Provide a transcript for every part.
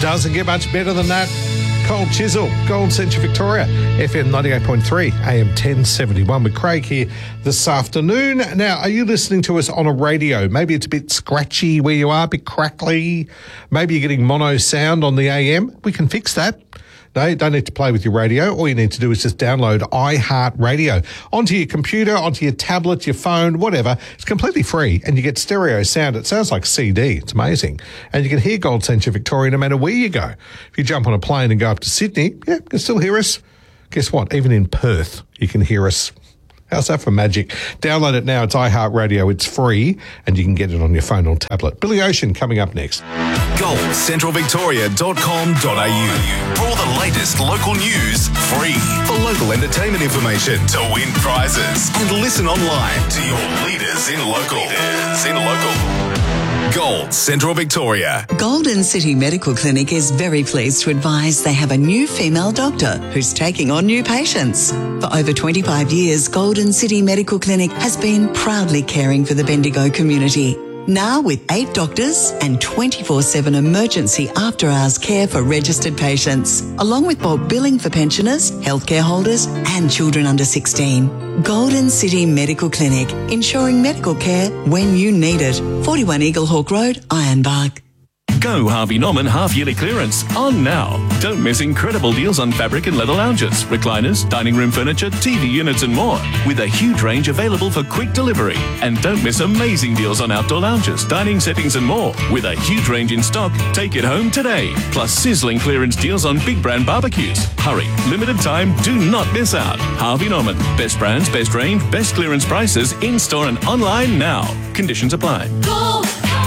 Doesn't get much better than that. Cold Chisel, Gold Central Victoria, FM 98.3, AM 1071 with Craig here this afternoon. Now, are you listening to us on a radio? Maybe it's a bit scratchy where you are, a bit crackly. Maybe you're getting mono sound on the AM. We can fix that. No, you don't need to play with your radio. All you need to do is just download iHeartRadio onto your computer, onto your tablet, your phone, whatever. It's completely free and you get stereo sound. It sounds like CD. It's amazing. And you can hear Gold Central Victoria no matter where you go. If you jump on a plane and go up to Sydney, yeah, you can still hear us. Guess what? Even in Perth, you can hear us. How's that for magic? Download it now. It's iHeartRadio. It's free and you can get it on your phone or tablet. Billy Ocean coming up next. GoldCentralVictoria.com.au for all the latest local news, free, for local entertainment information, to win prizes, and listen online to your leaders in local. Gold Central Victoria. Golden City Medical Clinic is very pleased to advise they have a new female doctor who's taking on new patients. For over 25 years, Golden City Medical Clinic has been proudly caring for the Bendigo community. Now with 8 doctors and 24/7 emergency after-hours care for registered patients, along with bulk billing for pensioners, healthcare holders and children under 16. Golden City Medical Clinic, ensuring medical care when you need it. 41 Eaglehawk Road, Ironbark. Go Harvey Norman half-yearly clearance on now. Don't miss incredible deals on fabric and leather lounges, recliners, dining room furniture, TV units and more, with a huge range available for quick delivery. And don't miss amazing deals on outdoor lounges, dining settings and more, with a huge range in stock. Take it home today. Plus sizzling clearance deals on big brand barbecues. Hurry, limited time, do not miss out. Harvey Norman, best brands, best range, best clearance prices, in-store and online now. Conditions apply. Go!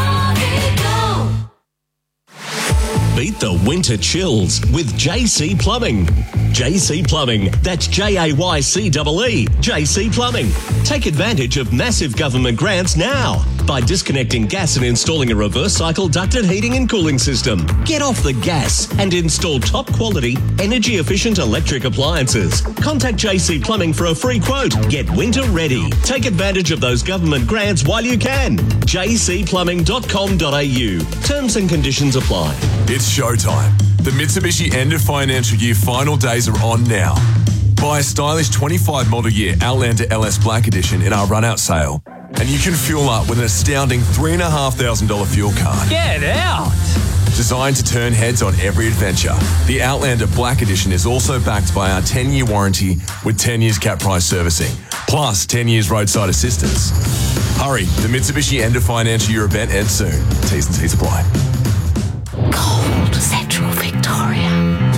Beat the winter chills with JC Plumbing. JC Plumbing, that's JAYCEE, JC Plumbing. Take advantage of massive government grants now by disconnecting gas and installing a reverse cycle ducted heating and cooling system. Get off the gas and install top quality, energy efficient electric appliances. Contact JC Plumbing for a free quote. Get winter ready. Take advantage of those government grants while you can. jcplumbing.com.au. Terms and conditions apply. It's showtime. The Mitsubishi end of financial year final days are on now. Buy a stylish 25 model year Outlander LS Black Edition in our run-out sale, and you can fuel up with an astounding $3,500 fuel card. Get out! Designed to turn heads on every adventure, the Outlander Black Edition is also backed by our 10-year warranty with 10 years cap price servicing, plus 10 years roadside assistance. Hurry, the Mitsubishi end of financial year event ends soon. T's and C's apply.